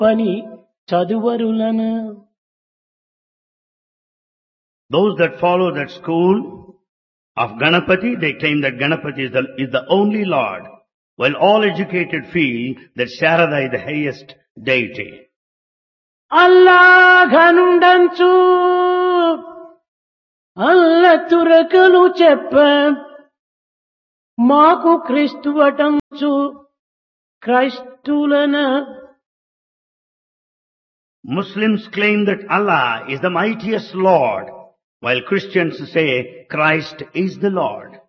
పని చదువరులను. Those that follow that school of Ganapati, they claim that Ganapati is the only Lord, while all educated feel that Sharada is the highest deity. అల్లాఘనుండంచు అల్ల తురకలు చెప్ప మాకు క్రీస్తువటంచు క్రైస్తులన. Muslims claim that Allah is the mightiest Lord, while Christians say Christ is the Lord.